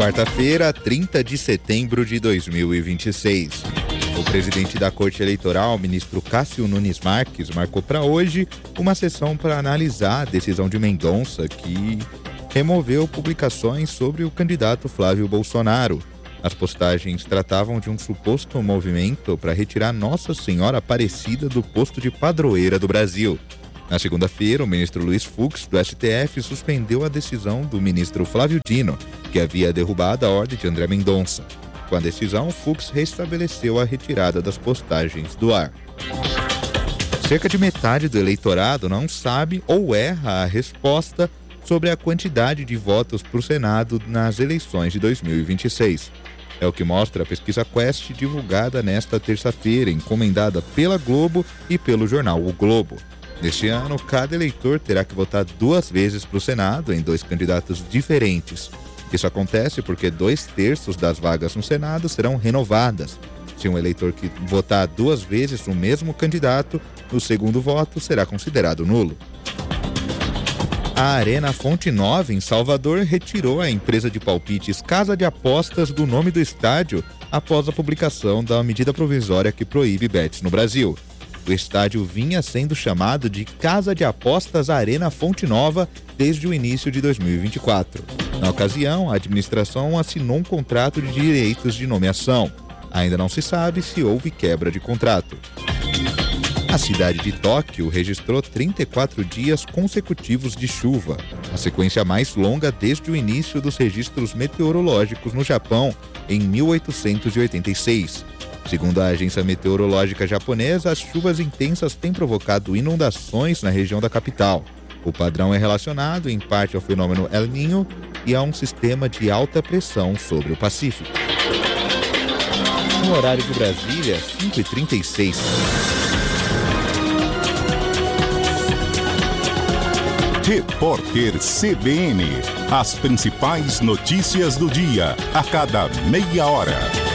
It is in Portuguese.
Quarta-feira, 30 de setembro de 2026. O presidente da Corte Eleitoral, ministro Cássio Nunes Marques, marcou para hoje uma sessão para analisar a decisão de Mendonça, que removeu publicações sobre o candidato Flávio Bolsonaro. As postagens tratavam de um suposto movimento para retirar Nossa Senhora Aparecida do posto de padroeira do Brasil. Na segunda-feira, o ministro Luiz Fux, do STF, suspendeu a decisão do ministro Flávio Dino, que havia derrubado a ordem de André Mendonça. Com a decisão, Fux restabeleceu a retirada das postagens do ar. Cerca de metade do eleitorado não sabe ou erra a resposta sobre a quantidade de votos para o Senado nas eleições de 2026. É o que mostra a pesquisa Quest divulgada nesta terça-feira, encomendada pela Globo e pelo jornal O Globo. Neste ano, cada eleitor terá que votar 2 vezes para o Senado em 2 candidatos diferentes. Isso acontece porque 2/3 das vagas no Senado serão renovadas. Se um eleitor que votar 2 vezes no mesmo candidato, o segundo voto será considerado nulo. A Arena Fonte Nova, em Salvador, retirou a empresa de palpites Casa de Apostas do nome do estádio após a publicação da medida provisória que proíbe bets no Brasil. O estádio vinha sendo chamado de Casa de Apostas Arena Fonte Nova desde o início de 2024. Na ocasião, a administração assinou um contrato de direitos de nomeação. Ainda não se sabe se houve quebra de contrato. A cidade de Tóquio registrou 34 dias consecutivos de chuva, a sequência mais longa desde o início dos registros meteorológicos no Japão, em 1886. Segundo a agência meteorológica japonesa, as chuvas intensas têm provocado inundações na região da capital. O padrão é relacionado, em parte, ao fenômeno El Niño e a um sistema de alta pressão sobre o Pacífico. No horário de Brasília, 5h36. Repórter CBN. As principais notícias do dia, a cada meia hora.